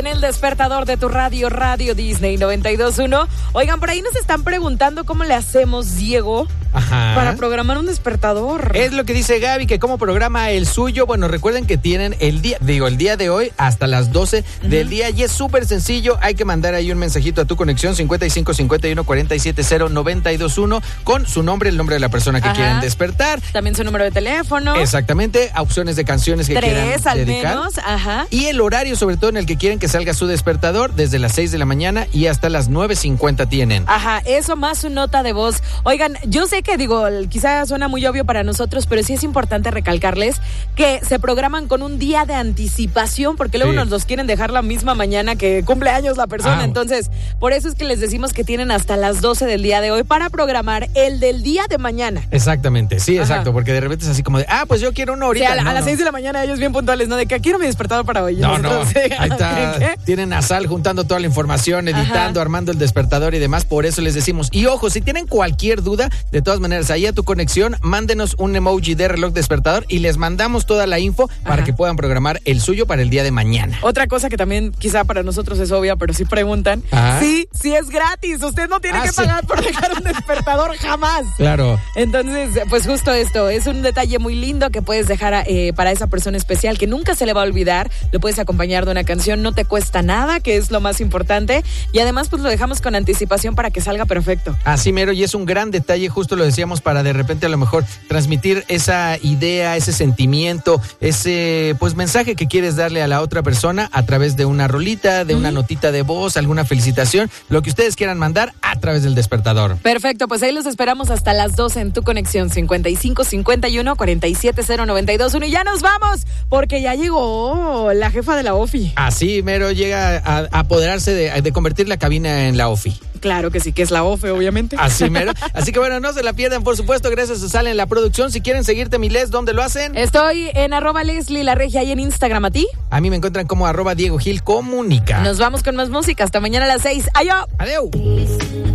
En el despertador de tu radio, Radio Disney 92.1. Oigan, por ahí nos están preguntando cómo le hacemos, Diego, para programar un despertador. Es lo que dice Gaby, que cómo programa el suyo. Bueno, recuerden que tienen el día de hoy hasta las 12 del día y es súper sencillo. Hay que mandar ahí un mensajito a tu conexión 55 51 47 0 921 con su nombre, el nombre de la persona que quieren despertar. También su número de teléfono. Exactamente, opciones de canciones que quieran dedicar. 3 al menos, Y el horario, sobre todo en el que quieren que salga su despertador, desde las 6 de la mañana y hasta las 9:50 tienen. Eso más su nota de voz. Oigan, yo sé que quizás suena muy obvio para nosotros, pero sí es importante recalcarles que se programan con un día de anticipación, porque luego nos los quieren dejar la misma mañana que cumple años la persona. Entonces, por eso es que les decimos que tienen hasta las 12 del día de hoy para programar el del día de mañana. Exactamente, sí, exacto, porque de repente es así como de, pues yo quiero uno ahorita. Sí, a las 6 de la mañana ellos bien puntuales, ¿no? De que quiero mi despertador para hoy. Ahí está. Tienen a Sal juntando toda la información, editando, armando el despertador y demás. Por eso les decimos. Y ojo, si tienen cualquier duda, de todas maneras, ahí a tu conexión, mándenos un emoji de reloj despertador y les mandamos toda la info para que puedan programar el suyo para el día de mañana. Otra cosa que también quizá para nosotros es obvia, pero sí preguntan. Sí es gratis. Usted no tiene que pagar por dejar un despertador jamás. Claro. Entonces, pues justo esto, es un detalle muy lindo que puedes dejar para esa persona especial que nunca se le va a olvidar. Lo puedes acompañar de una canción, no te cuesta nada, que es lo más importante. Y además, pues lo dejamos con anticipación para que salga perfecto. Así mero, y es un gran detalle, justo lo decíamos, para de repente a lo mejor transmitir esa idea, ese sentimiento, ese mensaje que quieres darle a la otra persona a través de una rolita, de una notita de voz, alguna felicitación, lo que ustedes quieran mandar a través del despertador. Perfecto, pues ahí los esperamos hasta las 12 en tu conexión 55 51 47 0 921 y ya nos vamos porque ya llegó la jefa de la OFI. Así mero, llega a apoderarse de convertir la cabina en la OFI. Claro que sí, que es la OFE, obviamente. Así mero. Así que bueno, no se la pierdan, por supuesto, gracias a Sal en la producción. Si quieren seguirte, Miles, ¿dónde lo hacen? Estoy en @Leslie_La_Regia y en Instagram. ¿A ti? A mí me encuentran como @Diego Gil Comunica. Nos vamos con más música. Hasta mañana a las 6. ¡Adiós! ¡Adiós!